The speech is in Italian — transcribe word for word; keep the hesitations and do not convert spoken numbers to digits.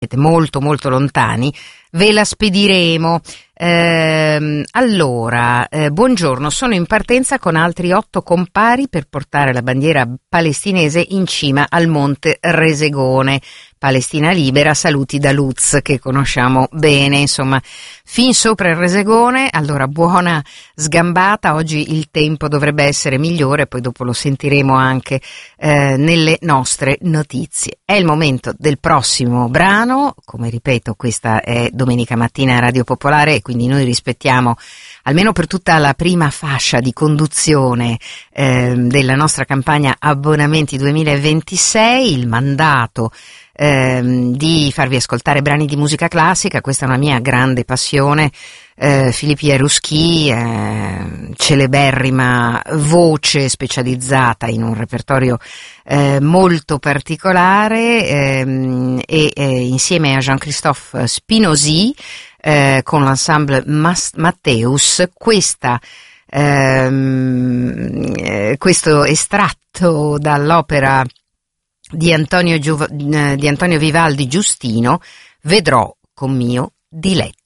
siete molto molto lontani, ve la spediremo. Ehm, allora, eh, buongiorno, sono in partenza con altri otto compari per portare la bandiera palestinese in cima al Monte Resegone. Palestina libera, saluti da Lutz, che conosciamo bene, insomma, fin sopra il Resegone. Allora, buona sgambata, oggi il tempo dovrebbe essere migliore, poi dopo lo sentiremo anche eh, nelle nostre notizie. È il momento del prossimo brano, come ripeto, questa è Domenica Mattina a Radio Popolare e quindi noi rispettiamo, almeno per tutta la prima fascia di conduzione eh, della nostra campagna Abbonamenti duemilaventisei, il mandato Ehm, di farvi ascoltare brani di musica classica. Questa è una mia grande passione. eh, Philippe Jarouski, eh, celeberrima voce specializzata in un repertorio eh, molto particolare, ehm, e eh, insieme a Jean-Christophe Spinozzi eh, con l'ensemble Mas- Matteus questa ehm, eh, questo estratto dall'opera di Antonio, Giov- di Antonio Vivaldi Giustino, Vedrò con mio diletto.